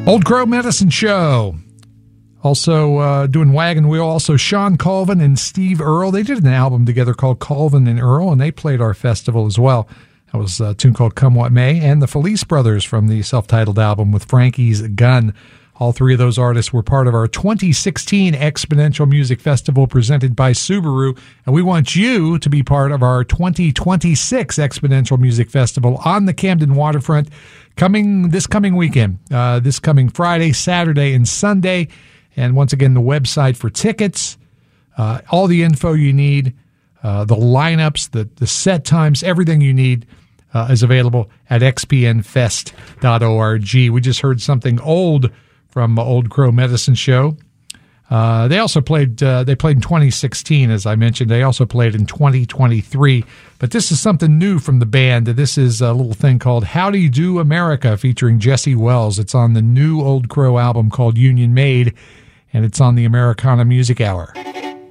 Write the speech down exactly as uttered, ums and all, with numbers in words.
Old Crow Medicine Show. Also uh, doing Wagon Wheel. Also Sean Colvin and Steve Earle. They did an album together called Colvin and Earle, and they played our festival as well. That was a tune called Come What May. And the Felice Brothers from the self-titled album with Frankie's Gun. All three of those artists were part of our twenty sixteen Exponential Music Festival presented by Subaru. And we want you to be part of our twenty twenty-six Exponential Music Festival on the Camden waterfront coming this coming weekend, uh, this coming Friday, Saturday, and Sunday. And once again, the website for tickets, uh, all the info you need, uh, the lineups, the, the set times, everything you need uh, is available at x p n fest dot org. We just heard something old from Old Crow Medicine Show. Uh, they also played, uh, they played in twenty sixteen, as I mentioned. They also played in twenty twenty-three. But this is something new from the band. This is a little thing called How Do You Do America featuring Jesse Wells. It's on the new Old Crow album called Union Made, and it's on the Americana Music Hour.